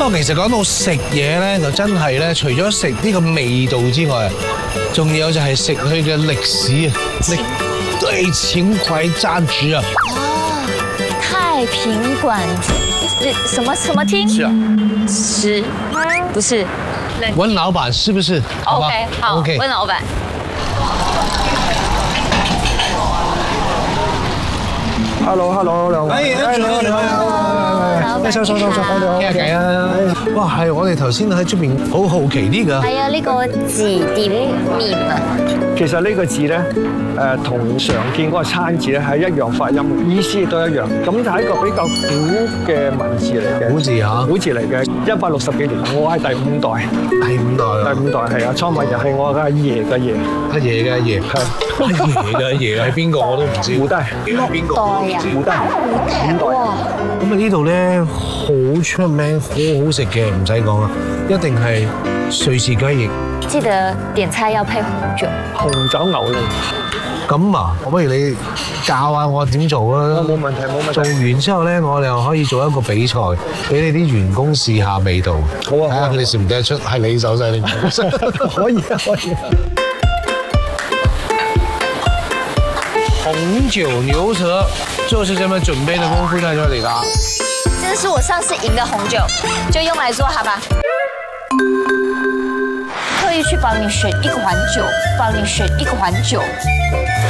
不過其實講到食嘢咧，就真係咧，除咗食呢個味道之外，仲有就係食佢嘅歷史啊，對情懷價值啊。 哦，太平館什麼廳？ 是啊， 吃不是？ 問老闆是不是 ？OK， 好，問老闆。 Hello， 你好，收，傾下偈啊！哇，係我哋頭先喺出邊好好奇呢個。 係啊，呢個字點念啊？ 其實呢個字咧，同常見嗰個餐字咧係一樣發音嘅，意思亦都一樣。咁就係一個比較古嘅文字嚟嘅。 古字嚇， 古字嚟嘅，160幾年，我係第五代。 第五代係啊，創辦人係我嘅阿爺嘅爺。 阿爺嘅爺係。阿爺嘅爺係邊個我都唔知。 胡低。 係邊個？ 胡低。 哇！ 咁啊呢度咧好出名，好好食嘅，唔使講啦，一定係瑞士雞翼。 記得點菜要配紅酒。 紅酒牛脷。 咁啊，我不如你教下我點做啊？ 冇問題。 做完之後咧，我哋又可以做一個比賽，俾你啲員工試下味道。 好啊， 睇下佢哋食唔食得出係你手勢定唔手勢？ 可以。 紅酒牛舌就是這麼準備的功夫在這裡啦。 這是我上次贏的紅酒，就用來做好吧。特意去幫你選一款酒，